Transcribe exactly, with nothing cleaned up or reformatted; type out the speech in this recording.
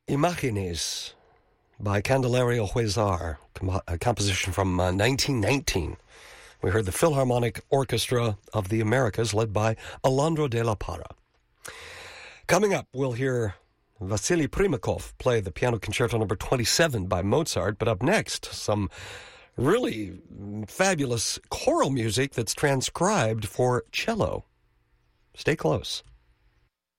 Imagines by Candelario Huizar, com- a composition from uh, nineteen nineteen. We heard the Philharmonic Orchestra of the Americas led by Alejandro de la Parra. Coming up, we'll hear Vasily Primakov play the Piano Concerto number twenty-seven by Mozart, but up next, some really fabulous choral music that's transcribed for cello. Stay close.